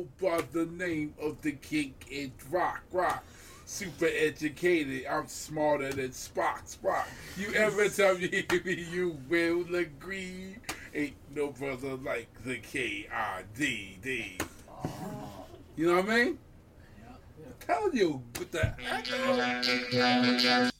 go by the name of the king in rock. Super educated, I'm smarter than Spock. You ever tell me you will agree? Ain't no brother like the KIDD. You know what I mean? Yeah. I'm telling you, with the echo.